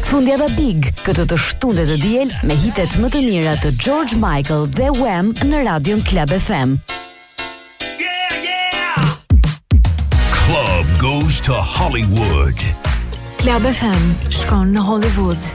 Fundjava Big, këtë të shtunde të diel me hitet më të mira të George Michael dhe Wham në radion Club FM. Club goes to Hollywood. Club FM shkon në Hollywood.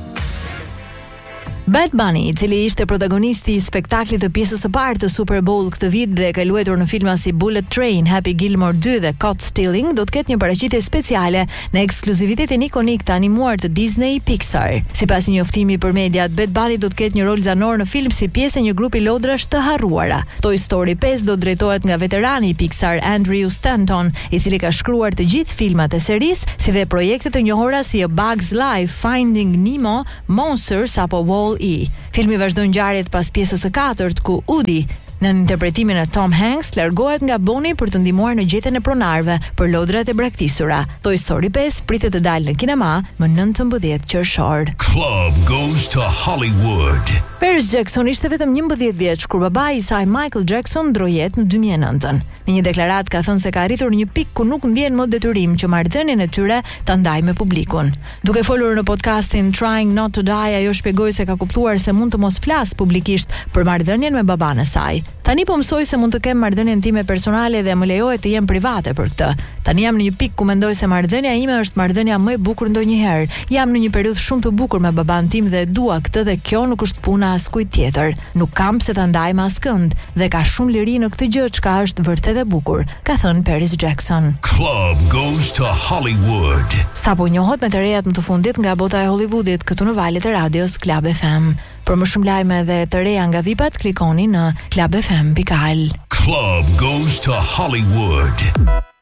Bad Bunny, I cili ishte protagonisti I spektaklit të pjesës së parë të Super Bowl këtë vit dhe ka luajtur në filma si Bullet Train, Happy Gilmore 2 dhe Caught Stealing, do të ketë një paraqitje speciale në ekskluzivitetin ikonik të animuar të Disney Pixar. Sipas një njoftimi për mediat, Bad Bunny do të ketë një rol zanor në film si pjesë e një grupi lodrash të harruara. Toy Story 5 do drejtohet nga veterani I Pixar Andrew Stanton, I cili ka shkruar të gjithë filmat e serisë, si dhe projekte të njohura si A Bug's Life, Finding Nemo, Monsters apo Wall-E. Filmi vazhdon ngjarjet pas pjesës së 4 ku Woody në interpretimin e Tom Hanks largohet nga Bonnie për të ndihmuar në gjetjen e pronarëve për lodrat e braktisura. Toy Story 5 pritet të dalë në kinema më 19 qershor. Club goes to Hollywood. Paris Jackson ishte vetëm 11 vjeç kur babai I saj Michael Jackson ndroi jetë në 2009. Në një deklaratë ka thënë se ka arritur në një pikë ku nuk ndjen më detyrim që marrëdhënien e tyre ta ndajë me publikun. Duke folur në podcastin Trying Not to Die, ajo shpjegoi se ka kuptuar se mund të mos flas publikisht për marrëdhënien me baban e saj. Tani po mësoj se mund të kem marrëdhënien time personale dhe më lejohet të jem private për këtë. Tani jam në një pikë ku mendoj se marrëdhënia ime është marrëdhënia më e bukur ndonjëherë. Jam në një periudhë shumë të bukur me baban tim dhe dua këtë dhe kjo nuk është puna askujt tjetër. Nuk kam pse ta ndaj me askënd dhe ka shumë liri në këtë gjë çka është vërtet e bukur, ka thënë Paris Jackson. Club goes to Hollywood. Sapo njohët me të rejat më të fundit nga bota e Hollywoodit këtu në valët e radios Club FM. Për më shumë lajme dhe të reja nga VIP-at, klikoni në clubfm.al. Club goes to Hollywood.